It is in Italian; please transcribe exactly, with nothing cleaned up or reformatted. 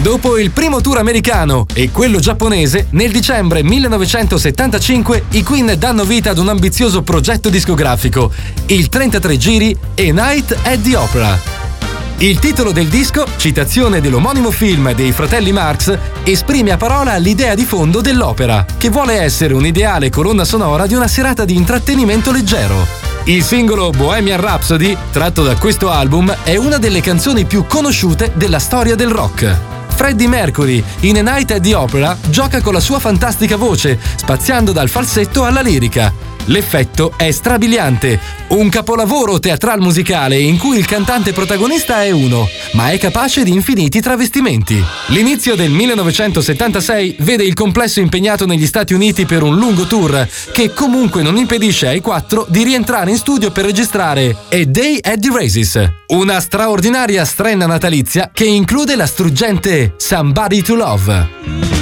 Dopo il primo tour americano e quello giapponese, nel dicembre millenovecentosettantacinque i Queen danno vita ad un ambizioso progetto discografico, il trentatré giri A Night at the Opera. Il titolo del disco, citazione dell'omonimo film dei fratelli Marx, esprime a parola l'idea di fondo dell'opera, che vuole essere un'ideale colonna sonora di una serata di intrattenimento leggero. Il singolo Bohemian Rhapsody, tratto da questo album, è una delle canzoni più conosciute della storia del rock. Freddie Mercury, in A Night at the Opera, gioca con la sua fantastica voce, spaziando dal falsetto alla lirica. L'effetto è strabiliante, un capolavoro teatral musicale in cui il cantante protagonista è uno, ma è capace di infiniti travestimenti. L'inizio del millenovecentosettantasei vede il complesso impegnato negli Stati Uniti per un lungo tour, che comunque non impedisce ai quattro di rientrare in studio per registrare A Day at the Races, una straordinaria strenna natalizia che include la struggente Somebody to Love.